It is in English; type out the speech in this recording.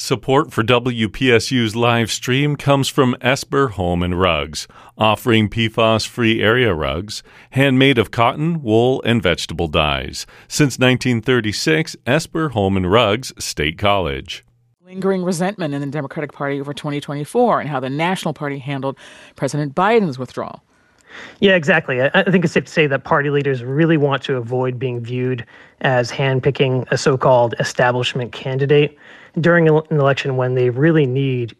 Support for WPSU's live stream comes from Esper Home and Rugs, offering PFAS-free area rugs, handmade of cotton, wool, and vegetable dyes. Since 1936, Esper Home and Rugs, State College. Lingering resentment in the Democratic Party over 2024 and how the National Party handled President Biden's withdrawal. Yeah, exactly. I think it's safe to say that party leaders really want to avoid being viewed as handpicking a so-called establishment candidate during an election when they really need